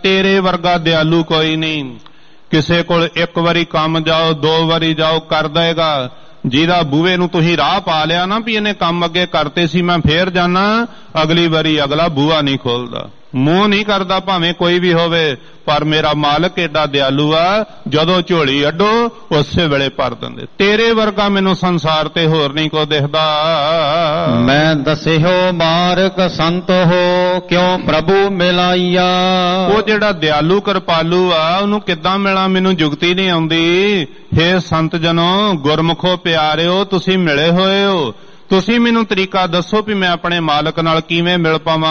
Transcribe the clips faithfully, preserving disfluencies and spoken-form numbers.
तेरे वर्गा दयालु कोई नहीं। किसे कोल एक वारी काम जाओ, दो वारी जाओ, कर देगा। ਜਿਹਦਾ ਬੂਹੇ ਨੂੰ ਤੁਸੀਂ ਰਾਹ ਪਾ ਲਿਆ ਨਾ ਵੀ ਇਹਨੇ ਕੰਮ ਅੱਗੇ ਕਰਤੇ ਸੀ, ਮੈਂ ਫੇਰ ਜਾਣਾ, ਅਗਲੀ ਵਾਰੀ ਅਗਲਾ ਬੂਹਾ ਨਹੀਂ ਖੋਲਦਾ, ਮੂੰਹ ਨਹੀਂ ਕਰਦਾ ਭਾਵੇਂ ਕੋਈ ਵੀ ਹੋਵੇ। ਪਰ ਮੇਰਾ ਮਾਲਕ ਏਡਾ ਦਿਆਲੂ ਆ, ਜਦੋਂ ਝੋਲੀ ਅੱਡੋ ਉਸੇ ਵੇਲੇ ਭਰ ਦਿੰਦੇ। ਤੇਰੇ ਵਰਗਾ ਮੈਨੂੰ ਸੰਸਾਰ ਤੇ ਹੋਰ ਨਹੀਂ ਕੋ ਦਿਖਦਾ। ਮੈਂ ਦਸਿਓ ਮਾਰਗ ਸੰਤ ਹੋ, ਕਿਉਂ ਪ੍ਰਭੂ ਮਿਲਾਈਆ। ਉਹ ਜਿਹੜਾ ਦਿਆਲੂ ਕਿਰਪਾਲੂ ਆ ਉਹਨੂੰ ਕਿੱਦਾਂ ਮਿਲਾਂ, ਮੈਨੂੰ ਜੁਗਤੀ ਨਹੀਂ ਆਉਂਦੀ। ਹੇ ਸੰਤ ਜਨੋ, ਗੁਰਮੁਖੋ ਪਿਆਰਿਓ, ਤੁਸੀਂ ਮਿਲੇ ਹੋਏ ਹੋ, ਤੁਸੀਂ ਮੈਨੂੰ ਤਰੀਕਾ ਦੱਸੋ ਵੀ ਮੈਂ ਆਪਣੇ ਮਾਲਕ ਨਾਲ ਕਿਵੇਂ ਮਿਲ ਪਾਵਾਂ।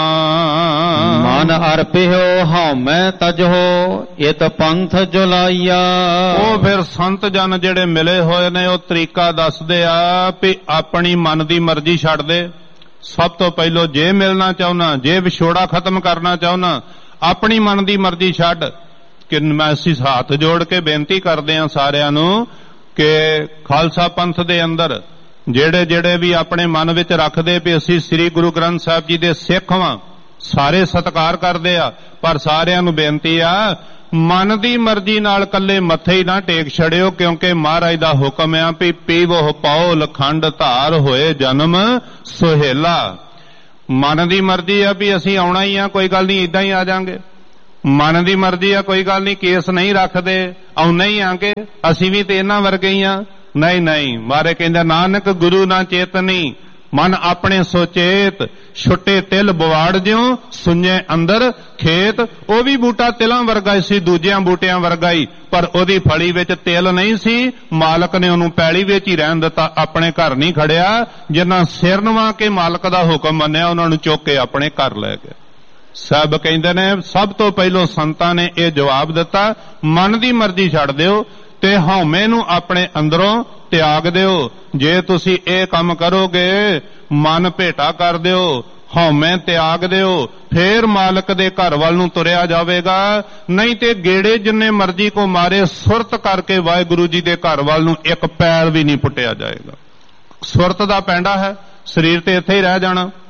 ਮਨ ਅਰਪਿਓ ਹਉ ਮੈਂ ਤਜੋ, ਇਤ ਪੰਥ ਜੁਲਾਈਆ। ਉਹ ਫਿਰ ਸੰਤ ਜਨ ਜਿਹੜੇ ਮਿਲੇ ਹੋਏ ਨੇ ਉਹ ਤਰੀਕਾ ਦੱਸਦੇ ਆ ਵੀ ਆਪਣੀ ਮਨ ਦੀ ਮਰਜ਼ੀ ਛੱਡ ਦੇ। ਸਭ ਤੋਂ ਪਹਿਲੋਂ ਜੇ ਮਿਲਣਾ ਚਾਹੁੰਨਾ, ਜੇ ਵਿਛੋੜਾ ਖਤਮ ਕਰਨਾ ਚਾਹੁੰਨਾ, ਆਪਣੀ ਮਨ ਦੀ ਮਰਜ਼ੀ ਛੱਡ। ਕਿ ਮੈਂ ਅਸੀਂ ਹੱਥ ਜੋੜ ਕੇ ਬੇਨਤੀ ਕਰਦੇ ਹਾਂ ਸਾਰਿਆਂ ਨੂੰ ਕਿ ਖਾਲਸਾ ਪੰਥ ਦੇ ਅੰਦਰ ਜਿਹੜੇ ਜਿਹੜੇ ਵੀ ਆਪਣੇ ਮਨ ਵਿੱਚ ਰੱਖਦੇ ਵੀ ਅਸੀਂ ਸ੍ਰੀ ਗੁਰੂ ਗ੍ਰੰਥ ਸਾਹਿਬ ਜੀ ਦੇ ਸਿੱਖ ਹਾਂ, ਸਾਰੇ ਸਤਿਕਾਰ ਕਰਦੇ ਆ, ਪਰ ਸਾਰਿਆਂ ਨੂੰ ਬੇਨਤੀ ਆ ਮਨ ਦੀ ਮਰਜ਼ੀ ਨਾਲ ਕੱਲੇ ਮੱਥੇ ਹੀ ਨਾ ਟੇਕ ਛੜਿਓ, ਕਿਉਂਕਿ ਮਹਾਰਾਜ ਦਾ ਹੁਕਮ ਆ ਵੀ ਪੀਵੋ ਪਾਓ ਲਖੰਡ ਧਾਰ ਹੋਏ ਜਨਮ ਸੁਹੇਲਾ। ਮਨ ਦੀ ਮਰਜ਼ੀ ਆ ਵੀ ਅਸੀਂ ਆਉਣਾ ਹੀ ਆ, ਕੋਈ ਗੱਲ ਨਹੀਂ ਏਦਾਂ ਹੀ ਆ ਜਾਾਂਗੇ। ਮਨ ਦੀ ਮਰਜ਼ੀ ਆ, ਕੋਈ ਗੱਲ ਨਹੀਂ ਕੇਸ ਨਹੀਂ ਰੱਖਦੇ, ਆਉਣਾ ਹੀ ਆਂਗੇ, ਅਸੀਂ ਵੀ ਤੇ ਇਹਨਾਂ ਵਰਗੇ ਹੀ ਆ। ਨਹੀਂ ਨਹੀਂ, ਮਾਰੇ ਕਹਿੰਦਾ ਨਾਨਕ ਗੁਰੂ ਨਾ ਚੇਤਨੀ, ਮਨ ਆਪਣੇ ਸੋਚੇਤ, ਛੁੱਟੇ ਤਿਲ ਬਵਾੜ ਜਿਉ ਸੁਣੇ ਅੰਦਰ ਖੇਤ। ਉਹ ਵੀ ਬੂਟਾ ਤਿਲਾਂ ਵਰਗਾ ਸੀ, ਦੂਜਿਆਂ ਬੂਟਿਆਂ ਵਰਗਾ ਹੀ, ਪਰ ਉਹਦੀ ਫਲੀ ਵਿੱਚ ਤਿਲ ਨਹੀਂ ਸੀ। ਮਾਲਕ ਨੇ ਉਹਨੂੰ ਪੈਲੀ ਵਿੱਚ ਹੀ ਰਹਿਣ ਦਿੱਤਾ, ਆਪਣੇ ਘਰ ਨਹੀਂ ਖੜਿਆ। ਜਿਨ੍ਹਾਂ ਸਿਰ ਨਵਾ ਕੇ ਮਾਲਕ ਦਾ ਹੁਕਮ ਮੰਨਿਆ ਉਹਨਾਂ ਨੂੰ ਚੁੱਕ ਕੇ ਆਪਣੇ ਘਰ ਲੈ ਗਏ। ਸਭ ਕਹਿੰਦੇ ਨੇ ਸਭ ਤੋਂ ਪਹਿਲੋਂ ਸੰਤਾਂ ਨੇ ਇਹ ਜਵਾਬ ਦਿੱਤਾ, ਮਨ ਦੀ ਮਰਜ਼ੀ ਛੱਡ ਦਿਓ ਤੇ ਹਉਮੈ ਨੂੰ ਆਪਣੇ ਅੰਦਰੋਂ ਤਿਆਗ ਦਿਓ। ਜੇ ਤੁਸੀਂ ਇਹ ਕੰਮ ਕਰੋਗੇ, ਮਨ ਭੇਟਾ ਕਰ ਦਿਓ, ਹਉਮੈ ਤਿਆਗ ਦਿਓ, ਫੇਰ ਮਾਲਕ ਦੇ ਘਰ ਵੱਲ ਨੂੰ ਤੁਰਿਆ ਜਾਵੇਗਾ। ਨਹੀਂ ਤੇ ਗੇੜੇ ਜਿੰਨੇ ਮਰਜ਼ੀ ਕੋ ਮਾਰੇ, ਸੁਰਤ ਕਰਕੇ ਵਾਹਿਗੁਰੂ ਜੀ ਦੇ ਘਰ ਵੱਲ ਨੂੰ ਇੱਕ ਪੈਰ ਵੀ ਨਹੀਂ ਪੁੱਟਿਆ ਜਾਏਗਾ। ਸੁਰਤ ਦਾ ਪੈਂਡਾ ਹੈ, ਸਰੀਰ ਤੇ ਇੱਥੇ ਹੀ ਰਹਿ ਜਾਣਾ।